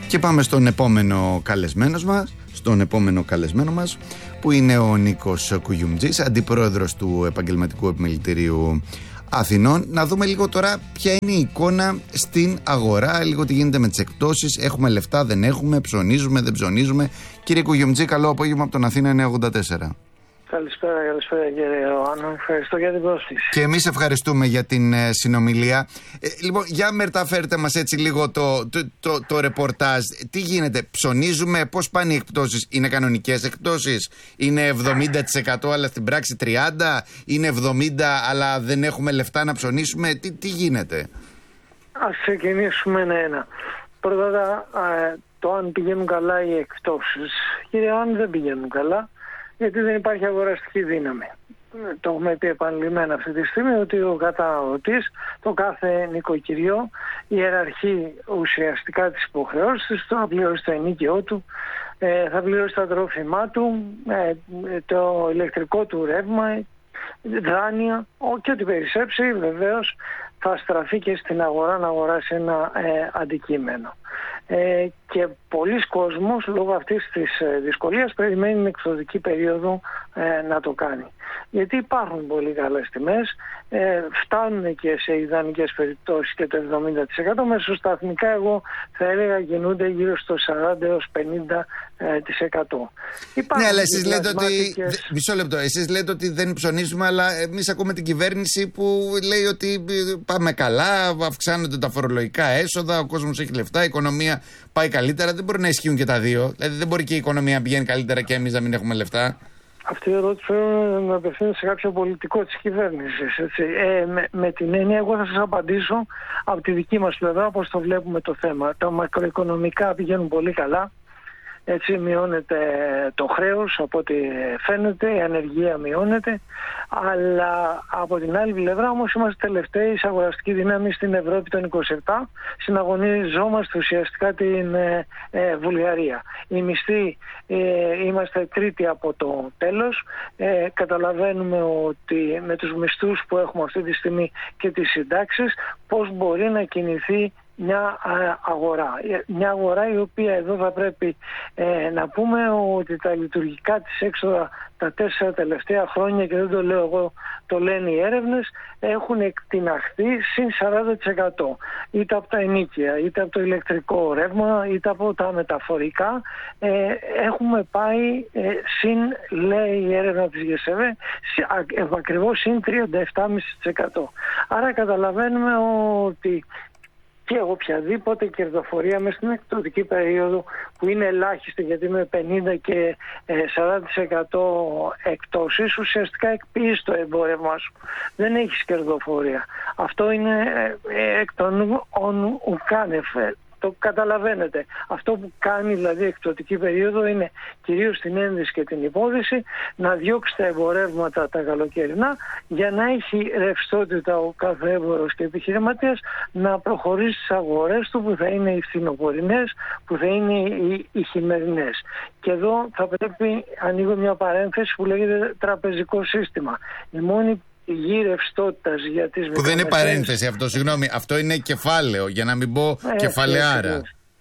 Και πάμε στον επόμενο καλεσμένο μας, που είναι ο Νίκος Κουγιουμτζής, αντιπρόεδρος του Επαγγελματικού Επιμελητηρίου Αθηνών. Να δούμε λίγο τώρα ποια είναι η εικόνα στην αγορά, λίγο τι γίνεται με τις εκπτώσεις. Έχουμε λεφτά, δεν έχουμε, ψωνίζουμε, δεν ψωνίζουμε. Κύριε Κουγιουμτζή, καλό απόγευμα από τον Αθήνα 984. Καλησπέρα κύριε Ιωάννα. Ευχαριστώ για την πρόσκληση. Και εμείς ευχαριστούμε για την συνομιλία. Λοιπόν, για μεταφέρτε μας έτσι λίγο το ρεπορτάζ. Τι γίνεται, ψωνίζουμε, πώς πάνε οι εκπτώσεις? Είναι κανονικές εκπτώσεις? Είναι 70% αλλά στην πράξη 30%? Είναι 70% αλλά δεν έχουμε λεφτά να ψωνίσουμε? Τι γίνεται? Ας ξεκινήσουμε ένα-ένα. Πρώτα, το αν πηγαίνουν καλά οι εκπτώσεις. Κύριε Ιωάννη, δεν πηγαίνουν καλά, γιατί δεν υπάρχει αγοραστική δύναμη. Το έχουμε πει επανειλημμένα αυτή τη στιγμή ότι ο καταναλωτής, το κάθε νοικοκυριό, ιεραρχεί ουσιαστικά τις υποχρεώσεις του, θα πληρώσει το ενοίκιό του, θα πληρώσει τα τρόφιμά του, το ηλεκτρικό του ρεύμα, δάνεια και ό,τι περισσέψει βεβαίως θα στραφεί και στην αγορά να αγοράσει ένα αντικείμενο. Και πολλοί κόσμος λόγω αυτής της δυσκολίας περιμένει την εκπτωτική περίοδο να το κάνει. Γιατί υπάρχουν πολύ καλές τιμές, φτάνουν και σε ιδανικές περιπτώσεις και το 70%, μεσοσταθμικά εγώ θα έλεγα κινούνται γύρω στο 40-50%. Ναι, αλλά εσείς λέτε ότι, μισό λεπτό, εσείς λέτε ότι δεν ψωνίζουμε, αλλά εμείς ακούμε την κυβέρνηση που λέει ότι πάμε καλά, αυξάνονται τα φορολογικά έσοδα, ο κόσμος έχει λεφτά, η οικονομία πάει καλύτερα. Δεν μπορεί να ισχύουν και τα δύο. Δηλαδή δεν μπορεί και η οικονομία να πηγαίνει καλύτερα και εμείς να μην έχουμε λεφτά. Αυτή η ερώτηση πρέπει να απευθύνεται σε κάποιο πολιτικό της κυβέρνησης. Με την έννοια, εγώ θα σας απαντήσω από τη δική μας πλευρά πώς το βλέπουμε το θέμα. Τα μακροοικονομικά πηγαίνουν πολύ καλά. Έτσι μειώνεται το χρέος από ό,τι φαίνεται, η ανεργία μειώνεται, αλλά από την άλλη πλευρά όμως είμαστε τελευταίοι σε αγοραστική δύναμη στην Ευρώπη των 27, συναγωνιζόμαστε ουσιαστικά την Βουλγαρία. Οι μισθοί είμαστε τρίτοι από το τέλος, καταλαβαίνουμε ότι με τους μισθούς που έχουμε αυτή τη στιγμή και τις συντάξεις πώς μπορεί να κινηθεί μια αγορά η οποία εδώ θα πρέπει να πούμε ότι τα λειτουργικά της έξοδα τα 4 τελευταία χρόνια, και δεν το λέω εγώ, το λένε οι έρευνες, έχουν εκτιναχθεί συν 40%, είτε από τα ενοίκια, είτε από το ηλεκτρικό ρεύμα, είτε από τα μεταφορικά. Έχουμε πάει συν, λέει η έρευνα της ΓΕΣΕΒΕ, ακριβώς συν 37,5%. Άρα καταλαβαίνουμε ότι και οποιαδήποτε κερδοφορία μέσα στην εκπτωτική περίοδο, που είναι ελάχιστη γιατί με 50 και 40% εκπτώσεις ουσιαστικά εκποιείς το εμπόρευμά σου. Δεν έχεις κερδοφορία. Αυτό είναι εκ των ουκάνευ. Το καταλαβαίνετε. Αυτό που κάνει δηλαδή η εκπτωτική περίοδο είναι κυρίως την ένδυση και την υπόδηση, να διώξει τα εμπορεύματα τα καλοκαιρινά για να έχει ρευστότητα ο κάθε έμπορος και επιχειρηματίας να προχωρήσει στις αγορές του, που θα είναι οι φθινοπορεινές, που θα είναι οι χειμερινές. Και εδώ θα πρέπει, ανοίγω μια παρένθεση που λέγεται τραπεζικό σύστημα. Η μόνη πηγή ρευστότητας για τις που δεν είναι παρένθεση αυτό, συγγνώμη, αυτό είναι κεφάλαιο, για να μην πω κεφαλαιάρα.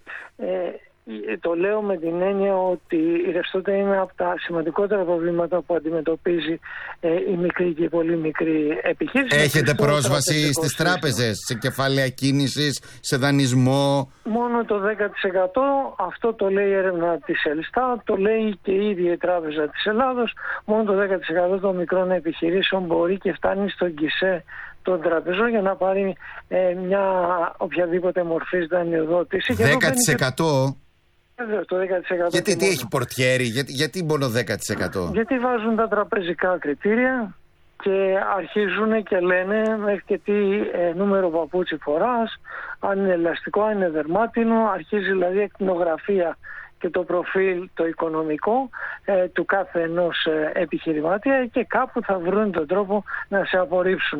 Το λέω με την έννοια ότι η ρευστότητα είναι από τα σημαντικότερα προβλήματα που αντιμετωπίζει η μικρή και η πολύ μικρή επιχείρηση. Έχετε πρόσβαση στις τράπεζες, σε κεφάλαια κίνησης, σε δανεισμό? Μόνο το 10%, αυτό το λέει η έρευνα της Ελστάτ, το λέει και η ίδια η Τράπεζα της Ελλάδος. Μόνο το 10% των μικρών επιχειρήσεων μπορεί και φτάνει στον γκισέ των τραπεζών για να πάρει μια οποιαδήποτε μορφή δανειοδότηση. 10%? Το 10%. Γιατί τι έχει πορτιέρι, γιατί μόνο 10%? Γιατί βάζουν τα τραπεζικά κριτήρια και αρχίζουν και λένε μέχρι και τι νούμερο παπούτσι φοράς, αν είναι ελαστικό, αν είναι δερμάτινο, αρχίζει δηλαδή η εκτινογραφία και το προφίλ το οικονομικό του κάθε ενός επιχειρηματία, και κάπου θα βρουν τον τρόπο να σε απορρίψουν.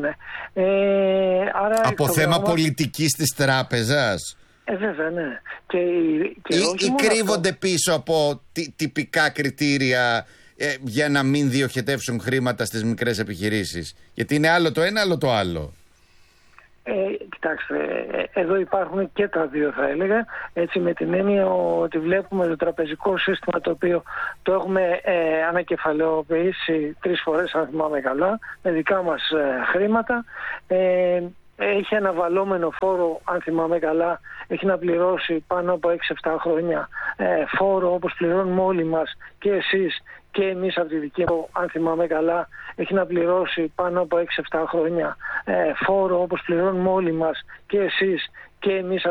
Από θέμα πολιτικής της τράπεζας? Βέβαια, ναι. Ή κρύβονται πίσω από τυπικά κριτήρια για να μην διοχετεύσουν χρήματα στις μικρές επιχειρήσεις? Γιατί είναι άλλο το ένα, άλλο το άλλο. Κοιτάξτε, εδώ υπάρχουν και τα δύο, θα έλεγα, έτσι, με την έννοια ότι βλέπουμε το τραπεζικό σύστημα, το οποίο το έχουμε ανακεφαλαιοποιήσει 3 φορές, αν θυμάμαι καλά, με δικά μας χρήματα. Έχει αναβαλώμενο φόρο, αν θυμάμαι καλά, έχει να πληρώσει πάνω από 6-7 χρόνια φόρο, όπως πληρώνουμε όλοι μας, και εσείς και εμείς από τη δική μου, αν θυμάμαι καλά, έχει να πληρώσει πάνω από 6-7 χρόνια φόρο, όπως πληρώνουμε όλοι μας, και εσείς και εμείς